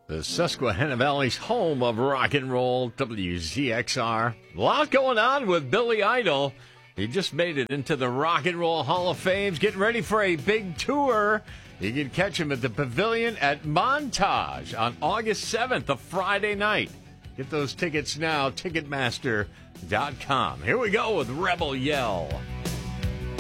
The Susquehanna Valley's home of rock and roll, WZXR. A lot going on with Billy Idol. He just made it into the Rock and Roll Hall of Fame, getting ready for a big tour. You can catch him at the Pavilion at Montage on August 7th, a Friday night. Get those tickets now, Ticketmaster.com. Here we go with Rebel Yell.